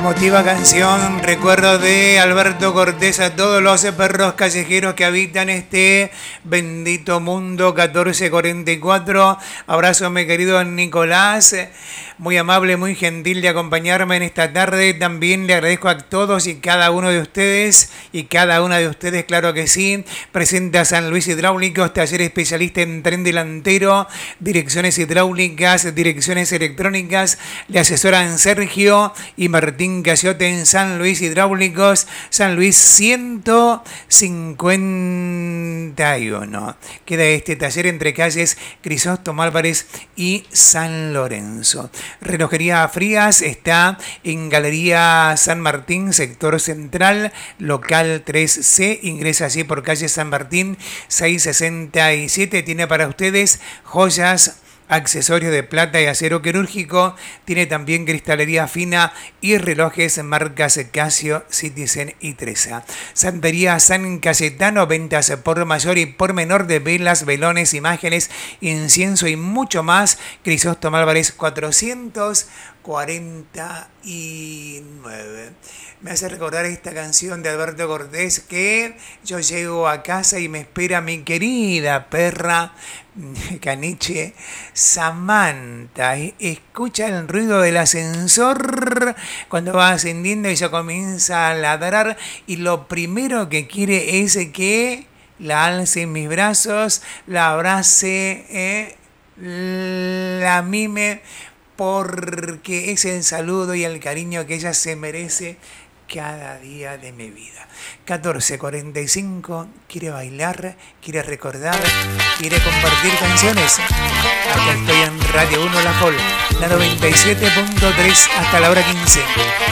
Emotiva canción, recuerdo de Alberto Cortés a todos los perros callejeros que habitan este bendito mundo 1444. Abrazo, mi querido Nicolás, muy amable, muy gentil de acompañarme en esta tarde. También le agradezco a todos y cada uno de ustedes y cada una de ustedes, claro que sí. Presenta San Luis Hidráulicos, taller especialista en tren delantero, direcciones hidráulicas, direcciones electrónicas. Le asesoran Sergio y Martín Casiote en San Luis Hidráulicos, San Luis 151. Queda este taller entre calles Crisóstomo Álvarez y San Lorenzo. Relojería Frías está en Galería San Martín, sector central, local 3C. Ingresa allí por calle San Martín 667. Tiene para ustedes joyas, accesorios de plata y acero quirúrgico. Tiene también cristalería fina y relojes marcas Casio, Citizen y Tresa. Santería San Cayetano, ventas por mayor y por menor de velas, velones, imágenes, incienso y mucho más. Crisóstomo Álvarez 449. Me hace recordar esta canción de Alberto Cortés, que yo llego a casa y me espera mi querida perra caniche Samantha. Escucha el ruido del ascensor cuando va ascendiendo y ella comienza a ladrar, y lo primero que quiere es que la alce en mis brazos, la abrace, la mime, porque es el saludo y el cariño que ella se merece cada día de mi vida. 14:45, quiere bailar, quiere recordar, quiere compartir canciones. Acá estoy en Radio 1 La Fol, la 97.3 hasta la hora 15.